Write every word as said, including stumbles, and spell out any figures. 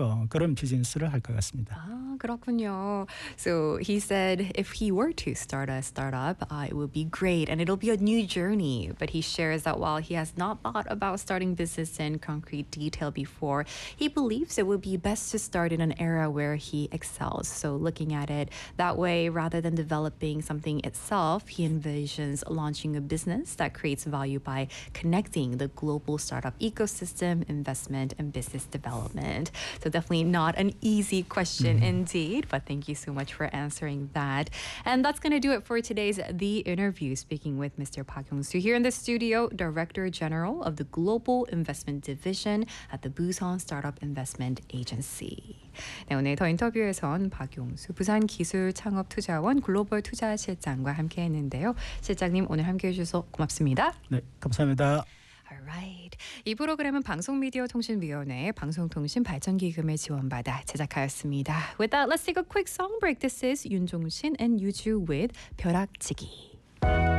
어, 그런 비즈니스를 할 것 같습니다. 아, 그렇군요. So he said if he were to start a startup, uh, it would be great and it'll be a new journey. But he shares that while he has not thought about starting business in concrete detail before, he believes it would be best to start in an era where he excels. So looking at it that way, rather than developing something itself, he envisions launching a business that creates value by connecting the global startup ecosystem, investment, and business development. So definitely not an easy question mm-hmm. indeed, but thank you so much for answering that. And that's going to do it for today's The Interview, speaking with Mister Park Hyung-soo here in the studio, Director General of the Global Investment Division at the Busan Startup Investment Agency. 네, 오늘 더 인터뷰에선 박용수 부산기술창업투자원 글로벌 투자실장과 함께했는데요. 실장님 오늘 함께해 주셔서 고맙습니다. 네, 감사합니다. Alright. 이 프로그램은 방송미디어통신위원회 방송통신발전기금을 지원받아 제작하였습니다. With that, let's take a quick song break. This is 윤종신 and 유주 with 벼락치기.